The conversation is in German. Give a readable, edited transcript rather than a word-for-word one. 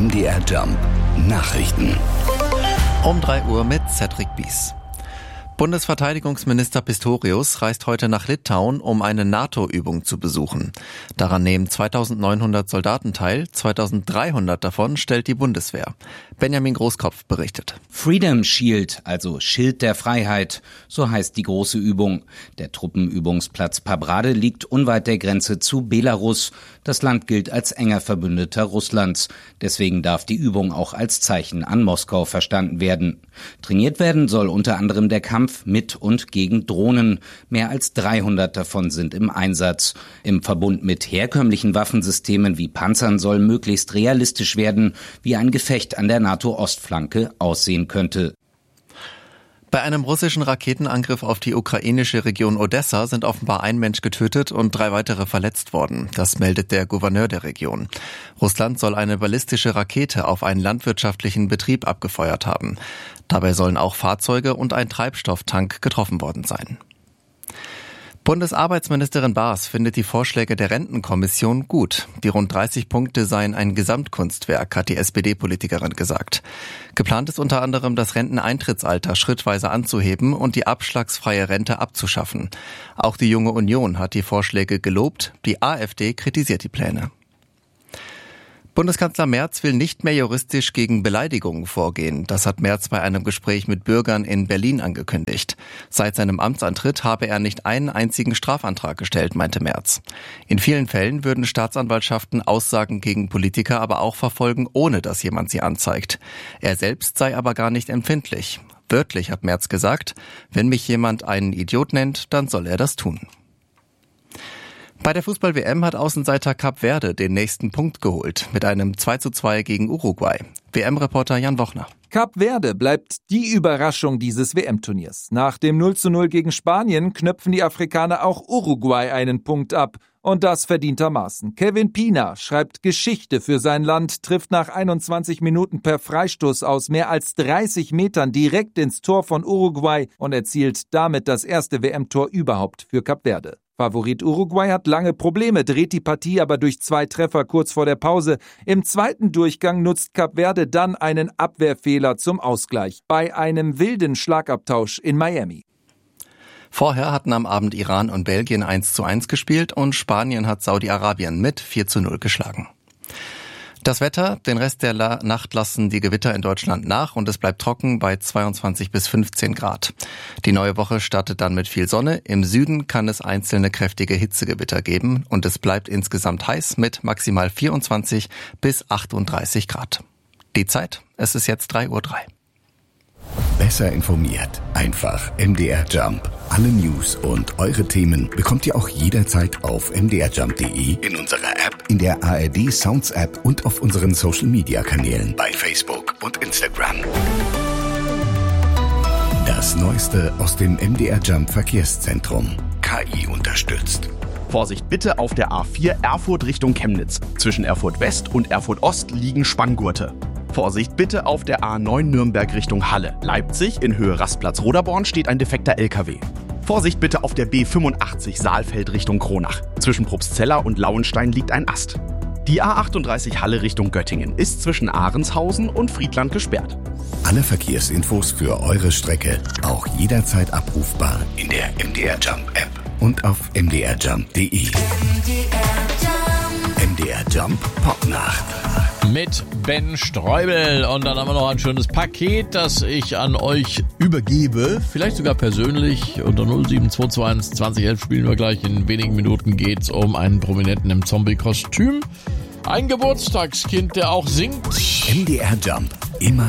MDR Jump Nachrichten. Um 3 Uhr mit Cedric Bies. Bundesverteidigungsminister Pistorius reist heute nach Litauen, um eine NATO-Übung zu besuchen. Daran nehmen 2.900 Soldaten teil, 2.300 davon stellt die Bundeswehr. Benjamin Großkopf berichtet. Freedom Shield, also Schild der Freiheit, so heißt die große Übung. Der Truppenübungsplatz Pabrade liegt unweit der Grenze zu Belarus. Das Land gilt als enger Verbündeter Russlands. Deswegen darf die Übung auch als Zeichen an Moskau verstanden werden. Trainiert werden soll unter anderem der Kampf mit und gegen Drohnen. Mehr als 300 davon sind im Einsatz. Im Verbund mit herkömmlichen Waffensystemen wie Panzern soll möglichst realistisch werden, wie ein Gefecht an der NATO-Ostflanke aussehen könnte. Bei einem russischen Raketenangriff auf die ukrainische Region Odessa sind offenbar ein Mensch getötet und 3 weitere verletzt worden. Das meldet der Gouverneur der Region. Russland soll eine ballistische Rakete auf einen landwirtschaftlichen Betrieb abgefeuert haben. Dabei sollen auch Fahrzeuge und ein Treibstofftank getroffen worden sein. Bundesarbeitsministerin Baas findet die Vorschläge der Rentenkommission gut. Die rund 30 Punkte seien ein Gesamtkunstwerk, hat die SPD-Politikerin gesagt. Geplant ist unter anderem, das Renteneintrittsalter schrittweise anzuheben und die abschlagsfreie Rente abzuschaffen. Auch die Junge Union hat die Vorschläge gelobt, die AfD kritisiert die Pläne. Bundeskanzler Merz will nicht mehr juristisch gegen Beleidigungen vorgehen. Das hat Merz bei einem Gespräch mit Bürgern in Berlin angekündigt. Seit seinem Amtsantritt habe er nicht einen einzigen Strafantrag gestellt, meinte Merz. In vielen Fällen würden Staatsanwaltschaften Aussagen gegen Politiker aber auch verfolgen, ohne dass jemand sie anzeigt. Er selbst sei aber gar nicht empfindlich. Wörtlich hat Merz gesagt, wenn mich jemand einen Idiot nennt, dann soll er das tun. Bei der Fußball-WM hat Außenseiter Kap Verde den nächsten Punkt geholt, mit einem 2:2 gegen Uruguay. WM-Reporter Jan Wochner. Kap Verde bleibt die Überraschung dieses WM-Turniers. Nach dem 0:0 gegen Spanien knöpfen die Afrikaner auch Uruguay einen Punkt ab. Und das verdientermaßen. Kevin Pina schreibt Geschichte für sein Land, trifft nach 21 Minuten per Freistoß aus mehr als 30 Metern direkt ins Tor von Uruguay und erzielt damit das erste WM-Tor überhaupt für Kap Verde. Favorit Uruguay hat lange Probleme, dreht die Partie aber durch 2 Treffer kurz vor der Pause. Im zweiten Durchgang nutzt Kap Verde dann einen Abwehrfehler zum Ausgleich bei einem wilden Schlagabtausch in Miami. Vorher hatten am Abend Iran und Belgien 1:1 gespielt und Spanien hat Saudi-Arabien mit 4:0 geschlagen. Das Wetter, den Rest der Nacht lassen die Gewitter in Deutschland nach und es bleibt trocken bei 22 bis 15 Grad. Die neue Woche startet dann mit viel Sonne. Im Süden kann es einzelne kräftige Hitzegewitter geben und es bleibt insgesamt heiß mit maximal 24 bis 38 Grad. Die Zeit, es ist jetzt 3:03 Uhr. Besser informiert. Einfach MDR Jump. Alle News und eure Themen bekommt ihr auch jederzeit auf mdrjump.de, in unserer App, in der ARD Sounds App und auf unseren Social Media Kanälen bei Facebook und Instagram. Das Neueste aus dem MDR Jump Verkehrszentrum. KI unterstützt. Vorsicht bitte auf der A4 Erfurt Richtung Chemnitz. Zwischen Erfurt West und Erfurt Ost liegen Spanngurte. Vorsicht bitte auf der A9 Nürnberg Richtung Halle. Leipzig in Höhe Rastplatz Roderborn steht ein defekter LKW. Vorsicht bitte auf der B85 Saalfeld Richtung Kronach. Zwischen Probstzella und Lauenstein liegt ein Ast. Die A38 Halle Richtung Göttingen ist zwischen Ahrenshausen und Friedland gesperrt. Alle Verkehrsinfos für eure Strecke auch jederzeit abrufbar in der MDR Jump App und auf mdrjump.de. MDR Jump Popnacht. Mit Ben Streubel. Und dann haben wir noch ein schönes Paket, das ich an euch übergebe. Vielleicht sogar persönlich. Unter 07221 2011 spielen wir gleich. In wenigen Minuten geht's um einen Prominenten im Zombie-Kostüm. Ein Geburtstagskind, der auch singt. MDR Jump. Immer